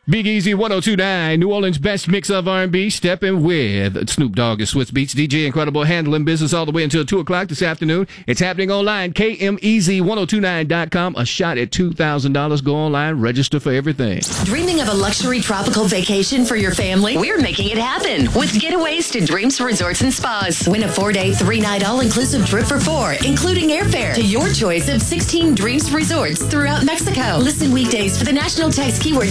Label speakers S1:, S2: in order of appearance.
S1: Big Easy 1029, New Orleans' best mix of R&B, stepping with Snoop Dogg and Swizz Beatz. DJ Incredible handling business all the way until 2 o'clock this afternoon. It's happening online, KMEZ1029.com. A shot at $2,000. Go online, register for everything.
S2: Dreaming of a luxury tropical vacation for your family? We're making it happen with Getaways to Dreams Resorts and Spas. Win a 4-day, 3-night all-inclusive trip for 4, including airfare to your choice of 16 Dreams Resorts throughout Mexico. Listen weekdays for the national text keyword